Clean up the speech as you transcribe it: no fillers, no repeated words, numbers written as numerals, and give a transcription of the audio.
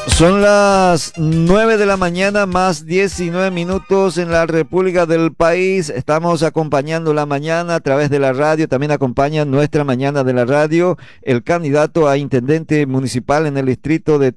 Son las 9 de la mañana más 19 minutos en la República del país. Estamos acompañando la mañana a través de la radio. También acompaña nuestra mañana de la radio el candidato a intendente municipal en el distrito de